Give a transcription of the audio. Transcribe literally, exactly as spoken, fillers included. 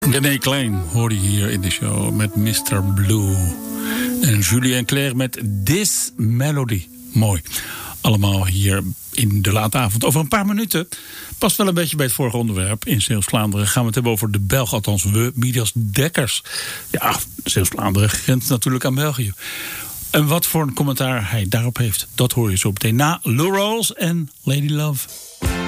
René Klein hoorde je hier in de show met mister Blue. En Julien Clerc met This Melody. Mooi. Allemaal hier in de late avond. Over een paar minuten, past wel een beetje bij het vorige onderwerp. In Zeeuws-Vlaanderen gaan we het hebben over de Belg. Althans, we, Midas Dekkers. Ja, Zeeuws-Vlaanderen grenst natuurlijk aan België. En wat voor een commentaar hij daarop heeft, dat hoor je zo meteen na Lou Rawls en Lady Love.